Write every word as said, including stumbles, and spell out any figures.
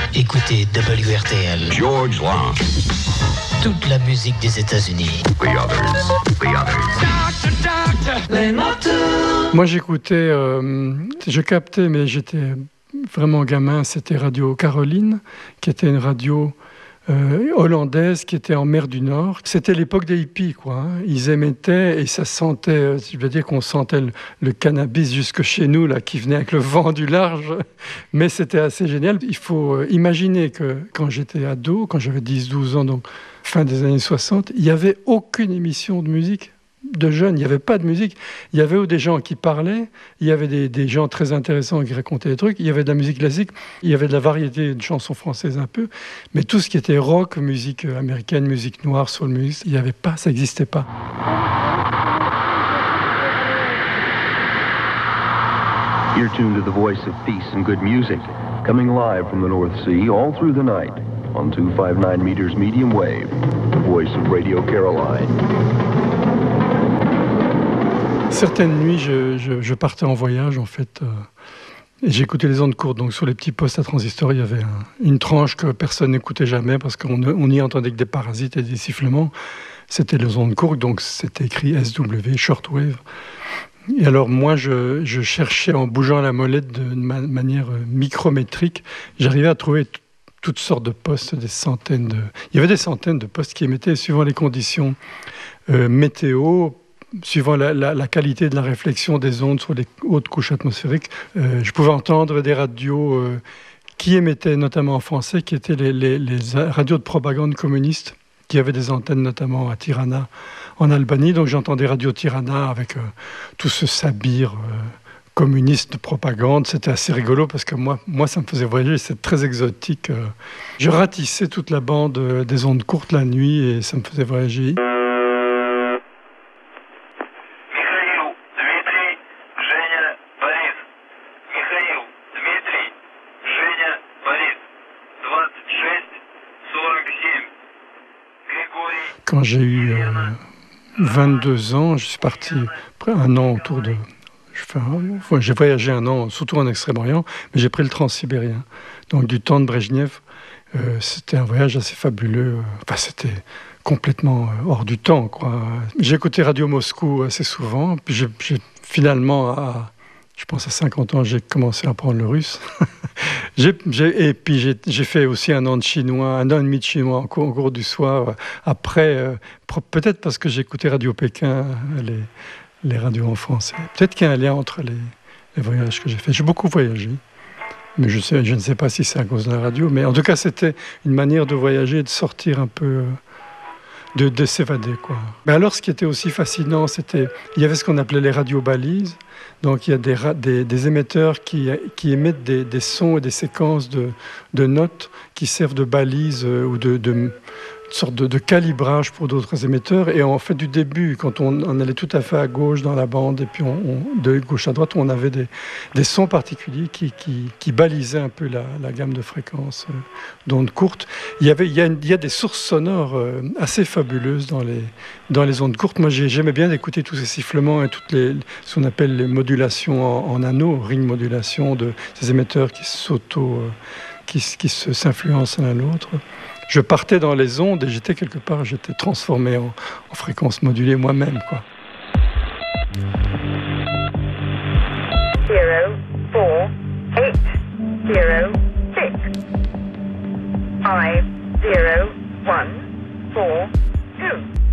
Écoutez W R T L. George Long. Toute la musique des États-Unis. The others. The others. Doctor, doctor, les nocturnes. Moi, j'écoutais, euh, je captais, mais j'étais vraiment gamin. C'était Radio Caroline, qui était une radio euh, hollandaise qui était en mer du Nord. C'était l'époque des hippies, quoi. Hein. Ils émettaient et ça sentait, je veux dire qu'on sentait le, le cannabis jusque chez nous, là, qui venait avec le vent du large. Mais c'était assez génial. Il faut euh, imaginer que quand j'étais ado, quand j'avais dix douze ans, donc fin des années soixante, il n'y avait aucune émission de musique de jeunes, il n'y avait pas de musique. Il y avait des gens qui parlaient, il y avait des, des gens très intéressants qui racontaient des trucs, il y avait de la musique classique, il y avait de la variété de chansons françaises un peu, mais tout ce qui était rock, musique américaine, musique noire, soul music, il n'y avait pas, ça n'existait pas. You're tuned to the voice of peace and good music, coming live from the North Sea all through the night on two fifty-nine meters medium wave, the voice of Radio Caroline. Certaines nuits, je, je, je partais en voyage, en fait, euh, et j'écoutais les ondes courtes. Donc, sur les petits postes à transistor, il y avait un, une tranche que personne n'écoutait jamais parce qu'on on n'y entendait que des parasites et des sifflements. C'était les ondes courtes, donc c'était écrit S W, shortwave. Et alors, moi, je, je cherchais, en bougeant la molette de ma- manière micrométrique, j'arrivais à trouver t- toutes sortes de postes, des centaines de... Il y avait des centaines de postes qui émettaient suivant les conditions euh, météo, suivant la, la, la qualité de la réflexion des ondes sur les hautes couches atmosphériques. Euh, je pouvais entendre des radios euh, qui émettaient, notamment en français, qui étaient les, les, les radios de propagande communiste, qui avaient des antennes notamment à Tirana, en Albanie. Donc j'entendais Radio Tirana avec euh, tout ce sabir euh, communiste de propagande. C'était assez rigolo parce que moi, moi ça me faisait voyager, c'est très exotique. Euh. Je ratissais toute la bande euh, des ondes courtes la nuit et ça me faisait voyager. Quand j'ai eu euh, vingt-deux ans, je suis parti après un an autour de... Enfin, j'ai voyagé un an, surtout en Extrême-Orient, mais j'ai pris le transsibérien. Donc du temps de Brejnev, euh, c'était un voyage assez fabuleux. Enfin, c'était complètement euh, hors du temps, quoi. J'ai écouté Radio Moscou assez souvent, puis j'ai, j'ai finalement, à, je pense à cinquante ans, j'ai commencé à apprendre le russe. j'ai, j'ai, et puis j'ai, j'ai fait aussi un an de chinois, un an et demi de chinois en cours, en cours du soir. Après, euh, peut-être parce que j'écoutais Radio Pékin, les, les radios en français. Peut-être qu'il y a un lien entre les, les voyages que j'ai faits. J'ai beaucoup voyagé, mais je, sais, je ne sais pas si c'est à cause de la radio. Mais en tout cas, c'était une manière de voyager, de sortir un peu... De, de s'évader, quoi. Mais alors, ce qui était aussi fascinant, c'était... Il y avait ce qu'on appelait les radiobalises. Donc, il y a des, des, des émetteurs qui, qui émettent des, des sons et des séquences de, de notes qui servent de balises euh, ou de... de une sorte de, de calibrage pour d'autres émetteurs. Et en fait, du début, quand on, on allait tout à fait à gauche dans la bande, et puis on, on, de gauche à droite, on avait des, des sons particuliers qui, qui, qui balisaient un peu la, la gamme de fréquences euh, d'ondes courtes. Il y avait, il y a, une, il y a des sources sonores euh, assez fabuleuses dans les, dans les ondes courtes. Moi, j'ai, j'aimais bien écouter tous ces sifflements et toutes les, ce qu'on appelle les modulations en, en anneaux, ring modulation de ces émetteurs qui s'auto, euh, qui, qui se, s'influencent l'un l'autre. Je partais dans les ondes et j'étais quelque part, j'étais transformé en, en fréquence modulée moi-même, quoi. zero, four, eight, zero, six, five,